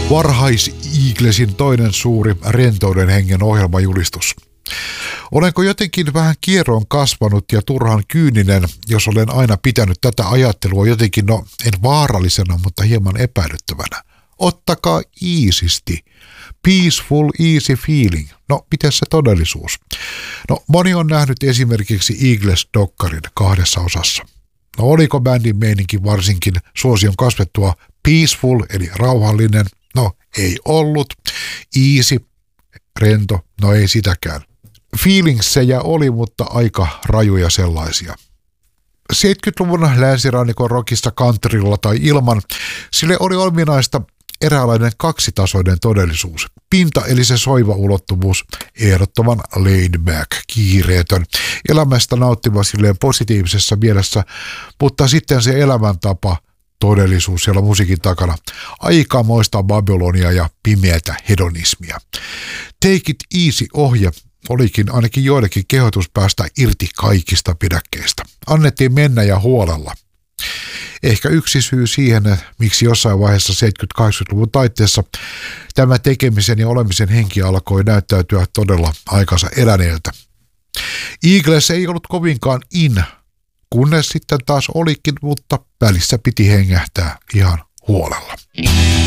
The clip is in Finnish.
Varhais-Eaglesin toinen suuri rentouden hengen ohjelmajulistus. Olenko jotenkin vähän kieroon kasvanut ja turhan kyyninen, jos olen aina pitänyt tätä ajattelua jotenkin, en vaarallisena, mutta hieman epäilyttävänä. Ottakaa iisisti. Peaceful, easy feeling. No, miten se todellisuus? No, moni on nähnyt esimerkiksi Eagles-dokkarin 2 osassa. No, oliko bändin meininki varsinkin suosion kasvettua peaceful, eli rauhallinen? No, ei ollut. Easy, rento, no ei sitäkään. Feelingsejä oli, mutta aika rajuja sellaisia. 70-luvun länsirannikon rockista countrylla tai ilman, sille oli ominaista eräänlainen kaksitasoinen todellisuus. Pinta eli se soiva ulottuvuus, ehdottoman laid back, kiireetön, elämästä nauttiva silleen positiivisessa mielessä, mutta sitten se elämäntapa, todellisuus siellä musiikin takana, aikamoista Babylonia ja pimeätä hedonismia. Take it easy -ohje olikin ainakin joillekin kehotus päästä irti kaikista pidäkkeistä. Annettiin mennä ja huolella. Ehkä yksi syy siihen, miksi jossain vaiheessa 70-80-luvun taitteessa tämä tekemisen ja olemisen henki alkoi näyttäytyä todella aikansa eläneeltä. Eagles ei ollut kovinkaan kunnes sitten taas olikin, mutta välissä piti hengähtää ihan huolella.